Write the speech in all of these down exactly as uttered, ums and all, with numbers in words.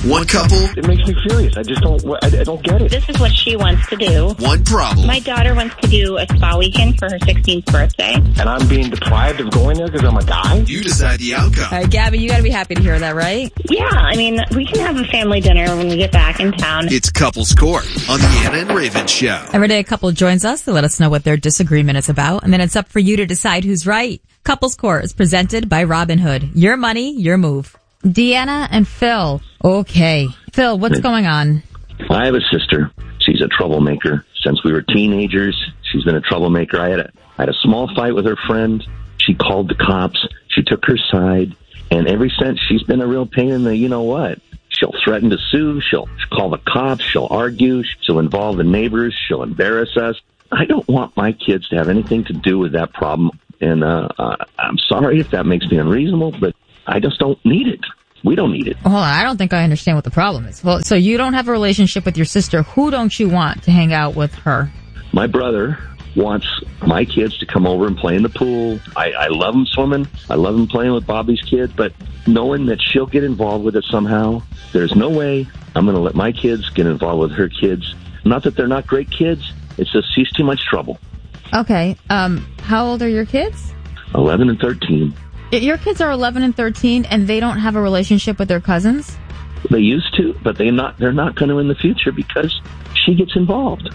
One couple. It makes me furious. I just don't, I, I don't get it. This is what she wants to do. One problem. My daughter wants to do a spa weekend for her sixteenth birthday. And I'm being deprived of going there because I'm a guy? You decide the outcome. All right, Gabby, you got to be happy to hear that, right? Yeah, I mean, we can have a family dinner when we get back in town. It's Couples Court on the Anna and Raven Show. Every day a couple joins us to let us know what their disagreement is about, and then it's up for you to decide who's right. Couples Court is presented by Robinhood. Your money, your move. Deanna and Phil. Okay. Phil, what's going on? I have a sister. She's a troublemaker. Since we were teenagers, she's been a troublemaker. I had a, I had a small fight with her friend. She called the cops. She took her side. And ever since, she's been a real pain in the, you know what? She'll threaten to sue. She'll call the cops. She'll argue. She'll involve the neighbors. She'll embarrass us. I don't want my kids to have anything to do with that problem. And uh, uh, I'm sorry if that makes me unreasonable, but I just don't need it. We don't need it. Hold on, I don't think I understand what the problem is. Well, so you don't have a relationship with your sister. Who don't you want to hang out with her? My brother wants my kids to come over and play in the pool. I, I love them swimming. I love them playing with Bobby's kids, but knowing that she'll get involved with it somehow, there's no way I'm going to let my kids get involved with her kids. Not that they're not great kids. It's just she's too much trouble. Okay. Um, how old are your kids? eleven and thirteen. Your kids are eleven and thirteen, and they don't have a relationship with their cousins? They used to, but they not, they're not going to in the future because she gets involved.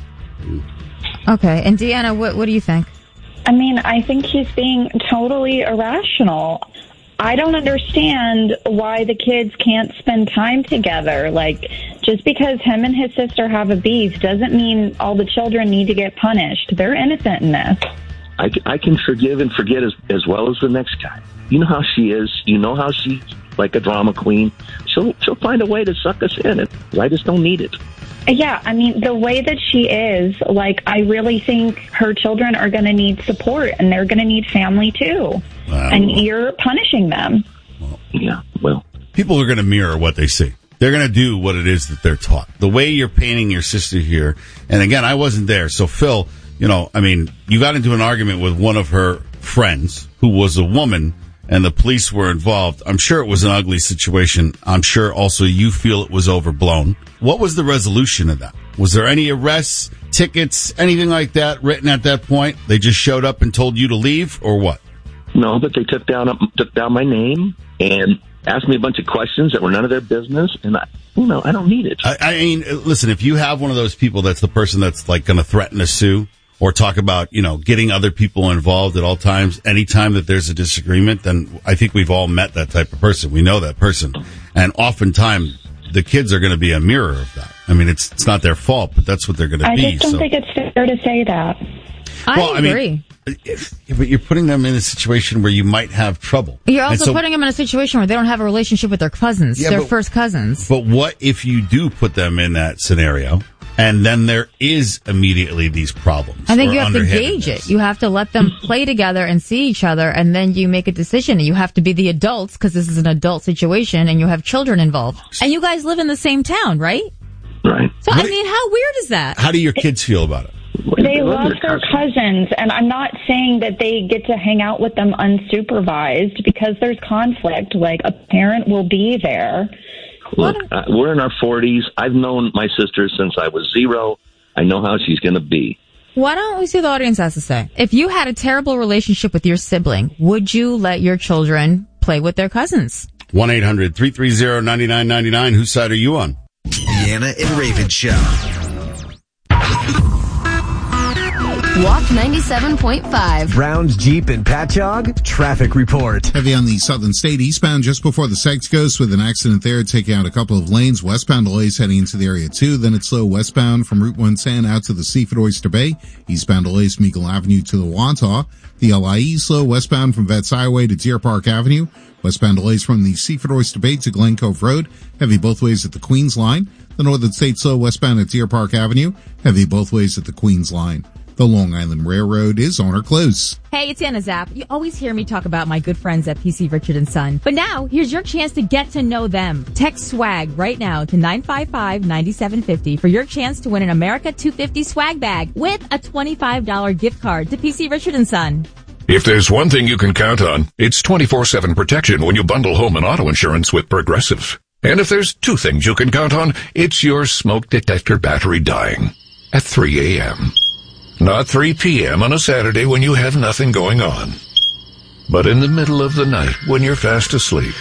Okay. And Deanna, what, what do you think? I mean, I think he's being totally irrational. I don't understand why the kids can't spend time together. Like, just because him and his sister have a beef doesn't mean all the children need to get punished. They're innocent in this. I, I can forgive and forget as, as well as the next guy. You know how she is. You know how she's like a drama queen. She'll, she'll find a way to suck us in. I just don't need it. Yeah, I mean, the way that she is, like, I really think her children are going to need support, and they're going to need family, too. Wow. And you're punishing them. Well, yeah, well. People are going to mirror what they see. They're going to do what it is that they're taught. The way you're painting your sister here, and again, I wasn't there, so Phil, you know, I mean, you got into an argument with one of her friends who was a woman, and the police were involved. I'm sure it was an ugly situation. I'm sure also you feel it was overblown. What was the resolution of that? Was there any arrests, tickets, anything like that written at that point? They just showed up and told you to leave, or what? No, but they took down took down my name and asked me a bunch of questions that were none of their business, and I, you know, I don't need it. I, I mean, listen, if you have one of those people that's the person that's like going to threaten to sue, or talk about, you know, getting other people involved at all times, anytime that there's a disagreement, then I think we've all met that type of person. We know that person. And oftentimes, the kids are going to be a mirror of that. I mean, it's it's not their fault, but that's what they're going to I be. I just don't so. think it's fair to say that. I well, agree. I mean, if, but you're putting them in a situation where you might have trouble. You're also so, putting them in a situation where they don't have a relationship with their cousins, yeah, their but, first cousins. But what if you do put them in that scenario, and then there is immediately these problems? I think you have to gauge it. You have to let them play together and see each other, and then you make a decision. You have to be the adults, because this is an adult situation, and you have children involved. And you guys live in the same town, right? Right. So, what I mean, how weird is that? How do your kids feel about it? They love their cousins, and I'm not saying that they get to hang out with them unsupervised, because there's conflict. Like, a parent will be there. Look, uh, we're in our forties. I've known my sister since I was zero. I know how she's going to be. Why don't we see what the audience has to say? If you had a terrible relationship with your sibling, would you let your children play with their cousins? one eight hundred three three zero nine nine nine nine. Whose side are you on? The Anna and Raven Show. Walk ninety-seven point five. Browns, Jeep, and Patchogue. Traffic report. Heavy on the Southern State eastbound just before the Sykes Coast with an accident there, taking out a couple of lanes. Westbound delays heading into the area too. Then it's slow westbound from Route one ten out to the Seaford Oyster Bay. Eastbound delays from Eagle Avenue to the Wantagh. The L I E slow westbound from Vets Highway to Deer Park Avenue. Westbound delays from the Seaford Oyster Bay to Glen Cove Road. Heavy both ways at the Queens Line. The Northern State slow westbound at Deer Park Avenue. Heavy both ways at the Queens Line. The Long Island Railroad is on or close. Hey, it's Anna Zapp. You always hear me talk about my good friends at P C Richard and Son. But now, here's your chance to get to know them. Text SWAG right now to nine five five nine seven five zero for your chance to win an America two fifty swag bag with a twenty-five dollars gift card to P C Richard and Son. If there's one thing you can count on, it's twenty-four seven protection when you bundle home and auto insurance with Progressive. And if there's two things you can count on, it's your smoke detector battery dying at three a.m. Not three p.m. on a Saturday when you have nothing going on, but in the middle of the night when you're fast asleep.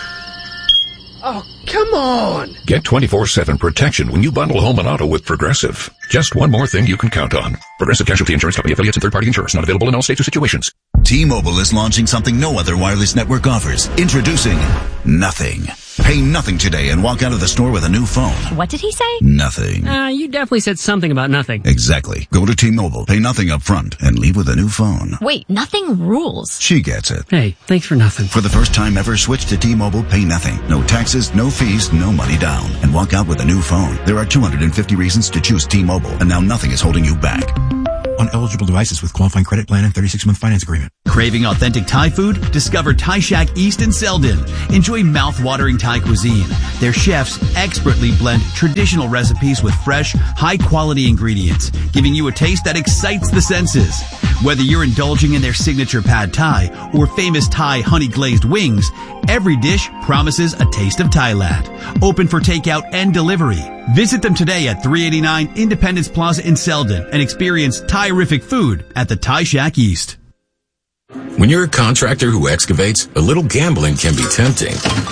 Oh, come on! Get twenty-four seven protection when you bundle home and auto with Progressive. Just one more thing you can count on. Progressive Casualty Insurance Company, affiliates, and third-party insurers. Not available in all states or situations. T-Mobile is launching something no other wireless network offers. Introducing Nothing. Pay nothing today and walk out of the store with a new phone. What did he say? Nothing. Uh, you definitely said something about nothing. Exactly. Go to T-Mobile, pay nothing up front, and leave with a new phone. Wait, nothing rules. She gets it. Hey, thanks for nothing. For the first time ever, switch to T-Mobile, pay nothing. No taxes, no fees, no money down. And walk out with a new phone. There are two hundred fifty reasons to choose T-Mobile, and now nothing is holding you back. On eligible devices with qualifying credit plan and thirty-six month finance agreement. Craving authentic Thai food? Discover Thai Shack East in Selden. Enjoy mouth-watering Thai cuisine. Their chefs expertly blend traditional recipes with fresh, high-quality ingredients, giving you a taste that excites the senses. Whether you're indulging in their signature pad Thai or famous Thai honey-glazed wings, every dish promises a taste of Thailand. Open for takeout and delivery. Visit them today at three eighty-nine Independence Plaza in Selden and experience Thai-rific food at the Thai Shack East. When you're a contractor who excavates, a little gambling can be tempting.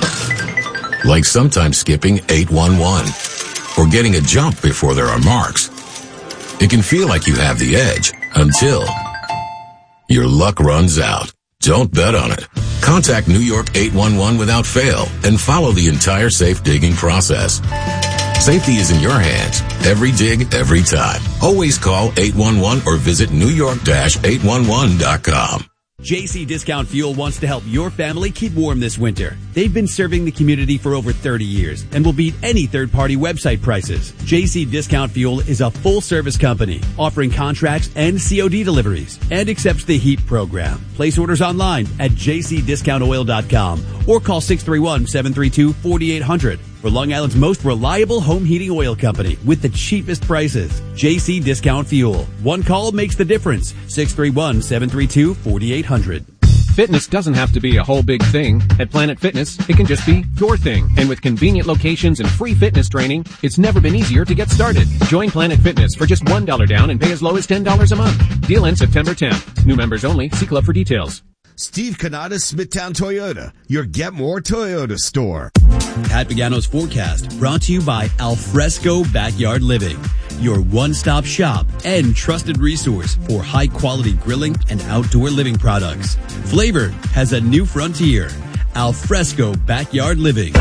Like sometimes skipping eight one one or getting a jump before there are marks. It can feel like you have the edge until your luck runs out. Don't bet on it. Contact New York eight one one without fail and follow the entire safe digging process. Safety is in your hands. Every dig, every time. Always call eight one one or visit new york dash eight one one dot com. J C Discount Fuel wants to help your family keep warm this winter. They've been serving the community for over thirty years and will beat any third-party website prices. J C Discount Fuel is a full-service company offering contracts and C O D deliveries and accepts the HEAP program. Place orders online at j c discount oil dot com or call six three one, seven three two, four eight zero zero for Long Island's most reliable home heating oil company with the cheapest prices. J C Discount Fuel. One call makes the difference. six three one, seven three two, four eight zero zero. Fitness doesn't have to be a whole big thing. At Planet Fitness, it can just be your thing. And with convenient locations and free fitness training, it's never been easier to get started. Join Planet Fitness for just one dollar down and pay as low as ten dollars a month. Deal ends September tenth. New members only. See Club for details. Steve Kanata, Smithtown Toyota, your Get More Toyota store. Pat Pagano's forecast brought to you by Alfresco Backyard Living, your one-stop shop and trusted resource for high-quality grilling and outdoor living products. Flavor has a new frontier. Alfresco Backyard Living.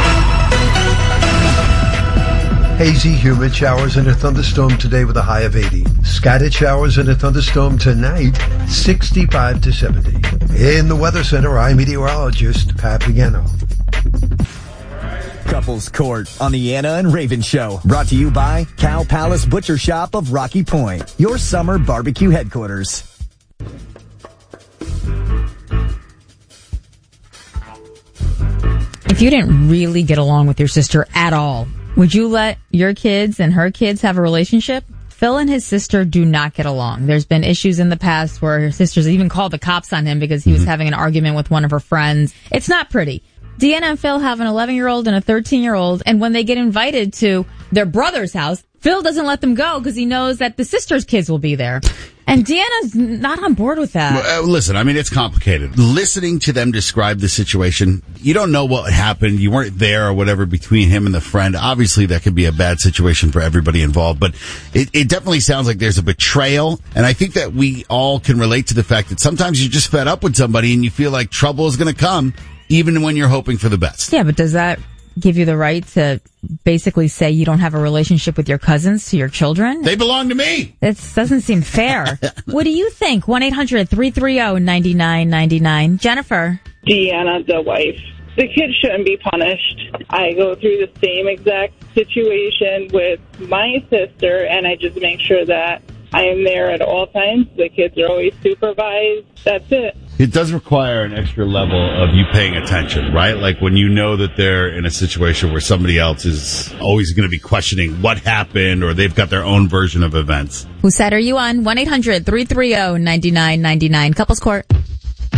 Hazy, humid showers and a thunderstorm today with a high of eighty. Scattered showers and a thunderstorm tonight, sixty-five to seventy. In the Weather Center, I'm meteorologist Pat Pagano. Couples Court on the Anna and Raven Show. Brought to you by Cow Palace Butcher Shop of Rocky Point, your summer barbecue headquarters. If you didn't really get along with your sister at all, would you let your kids and her kids have a relationship? Phil and his sister do not get along. There's been issues in the past where her sisters even called the cops on him because he was having an argument with one of her friends. It's not pretty. Deanna and Phil have an eleven-year-old and a thirteen-year-old, and when they get invited to their brother's house, Phil doesn't let them go because he knows that the sister's kids will be there. And Deanna's not on board with that. Well, uh, listen, I mean, it's complicated. Listening to them describe the situation, you don't know what happened. You weren't there or whatever between him and the friend. Obviously, that could be a bad situation for everybody involved, but it, it definitely sounds like there's a betrayal. And I think that we all can relate to the fact that sometimes you're just fed up with somebody and you feel like trouble is going to come, even when you're hoping for the best. Yeah, but does that give you the right to basically say you don't have a relationship with your cousins to your children? They belong to me. It doesn't seem fair. What do you think? one eight hundred, three three zero, nine nine nine nine. Jennifer. Deanna, the wife. The kids shouldn't be punished. I go through the same exact situation with my sister, and I just make sure that I am there at all times. The kids are always supervised. That's it. It does require an extra level of you paying attention, right? Like when you know that they're in a situation where somebody else is always going to be questioning what happened or they've got their own version of events. Whose side are you on? one eight hundred, three three zero, nine nine nine nine. Couples Court.